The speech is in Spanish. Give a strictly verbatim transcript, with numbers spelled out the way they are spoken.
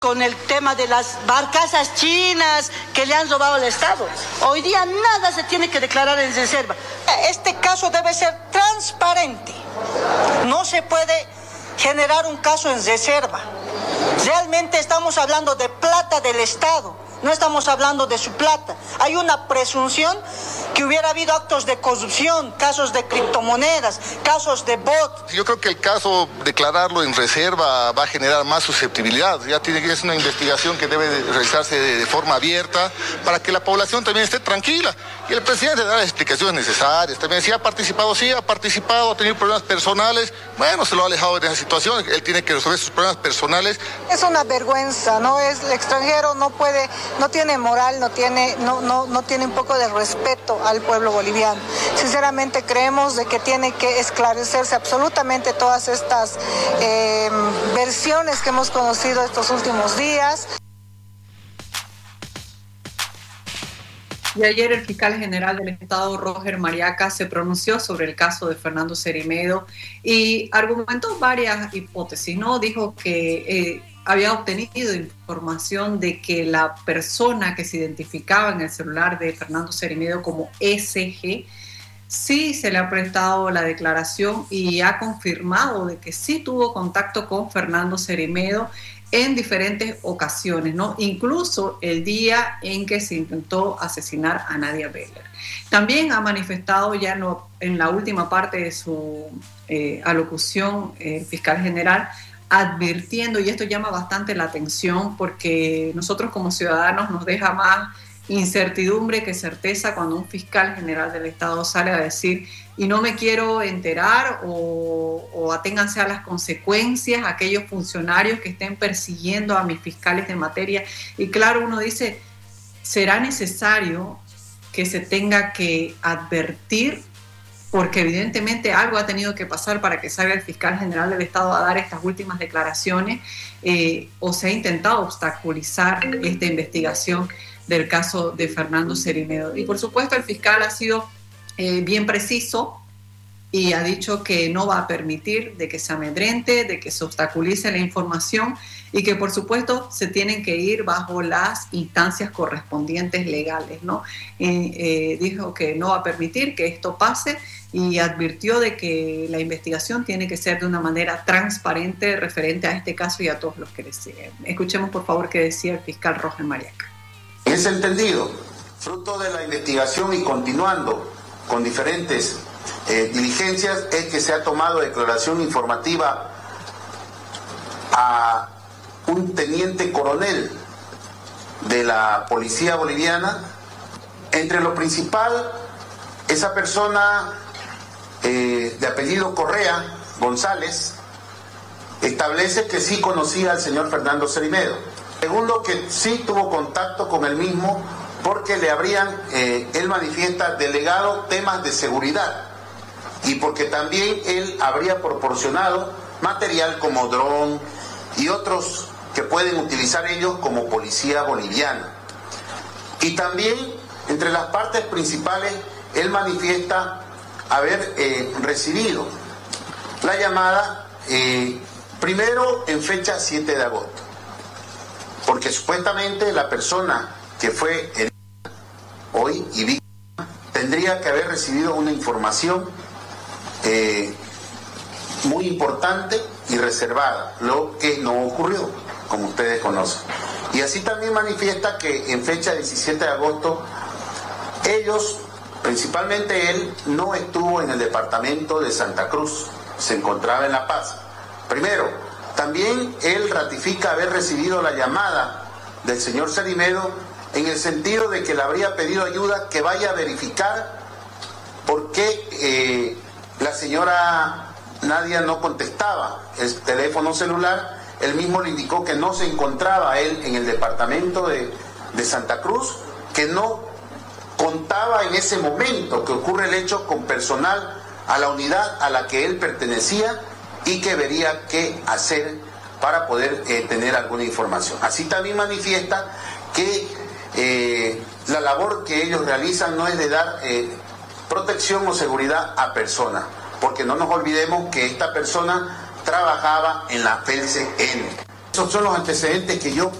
Con el tema de las barcazas chinas que le han robado al Estado. Hoy día nada se tiene que declarar en reserva. Este caso debe ser transparente. No se puede generar un caso en reserva. Realmente estamos hablando de plata del Estado. No estamos hablando de su plata. Hay una presunción que hubiera habido actos de corrupción, casos de criptomonedas, casos de bot. Yo creo que el caso, declararlo en reserva, va a generar más susceptibilidad. Ya tiene que ser una investigación que debe realizarse de, de forma abierta para que la población también esté tranquila. Y el presidente da las explicaciones necesarias. También si ha participado, sí, ha participado, ha tenido problemas personales. Bueno, se lo ha alejado de esa situación. Él tiene que resolver sus problemas personales. Es una vergüenza, ¿no? Es el extranjero, no puede, no tiene moral, no tiene, no, no, no tiene un poco de respeto al pueblo boliviano. Sinceramente creemos de que tiene que esclarecerse absolutamente todas estas eh, versiones que hemos conocido estos últimos días. Y ayer el fiscal general del Estado, Roger Mariaca, se pronunció sobre el caso de Fernando Cerimedo y argumentó varias hipótesis, ¿no? Dijo que eh, había obtenido información de que la persona que se identificaba en el celular de Fernando Cerimedo como S G sí se le ha prestado la declaración y ha confirmado de que sí tuvo contacto con Fernando Cerimedo en diferentes ocasiones, ¿no? Incluso el día en que se intentó asesinar a Nadia Beller. También ha manifestado ya en, lo, en la última parte de su eh, alocución el eh, fiscal general, advirtiendo, y esto llama bastante la atención porque nosotros como ciudadanos nos deja más incertidumbre que certeza cuando un fiscal general del Estado sale a decir y no me quiero enterar o, o aténganse a las consecuencias aquellos funcionarios que estén persiguiendo a mis fiscales de materia. Y claro, uno dice, será necesario que se tenga que advertir porque evidentemente algo ha tenido que pasar para que salga el fiscal general del Estado a dar estas últimas declaraciones eh, o se ha intentado obstaculizar esta investigación del caso de Fernando Cerimedo. Y por supuesto el fiscal ha sido eh, bien preciso y ha dicho que no va a permitir de que se amedrente, de que se obstaculice la información y que por supuesto se tienen que ir bajo las instancias correspondientes legales, ¿no? Eh, eh, dijo que no va a permitir que esto pase y advirtió de que la investigación tiene que ser de una manera transparente referente a este caso y a todos los que le siguen. Escuchemos por favor qué decía el fiscal Roger Mariaca. En ese entendido, fruto de la investigación y continuando con diferentes eh, diligencias, es que se ha tomado declaración informativa a un teniente coronel de la policía boliviana. Entre lo principal, esa persona eh, de apellido Correa González establece que sí conocía al señor Fernando Cerimedo. Segundo, que sí tuvo contacto con el mismo porque le habrían, eh, él manifiesta, delegado temas de seguridad y porque también él habría proporcionado material como dron y otros que pueden utilizar ellos como policía boliviana. Y también, entre las partes principales, él manifiesta haber eh, recibido la llamada eh, primero en fecha siete de agosto. Porque supuestamente la persona que fue herida hoy y víctima tendría que haber recibido una información eh, muy importante y reservada, lo que no ocurrió, como ustedes conocen. Y así también manifiesta que en fecha diecisiete de agosto ellos, principalmente él, no estuvo en el departamento de Santa Cruz, se encontraba en La Paz. Primero, también él ratifica haber recibido la llamada del señor Cerimedo en el sentido de que le habría pedido ayuda que vaya a verificar por qué eh, la señora Nadia no contestaba el teléfono celular. Él mismo le indicó que no se encontraba él en el departamento de, de Santa Cruz, que no contaba en ese momento que ocurre el hecho con personal a la unidad a la que él pertenecía y que vería qué hacer para poder eh, tener alguna información. Así también manifiesta que eh, la labor que ellos realizan no es de dar eh, protección o seguridad a personas, porque no nos olvidemos que esta persona trabajaba en la F E L C N Esos son los antecedentes que yo